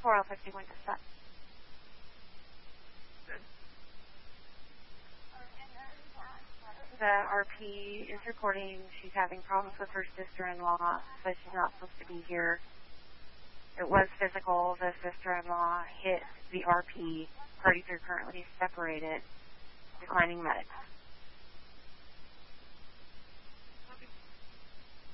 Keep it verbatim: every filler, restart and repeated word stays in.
four Alpha two one dispatch. The R P is reporting she's having problems with her sister-in-law, but she's not supposed to be here. It was physical. The sister-in-law hit the R P. Parties are currently separated, declining medics.